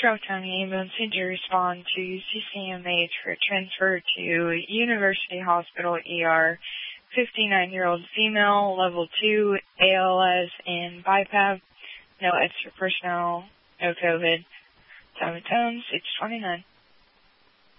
Charles County Ambulance to respond to CCMH for transfer to University Hospital ER. 59-year-old female, level 2, ALS, and BiPAP. No extra personnel, no COVID. Time of tone, 6:29.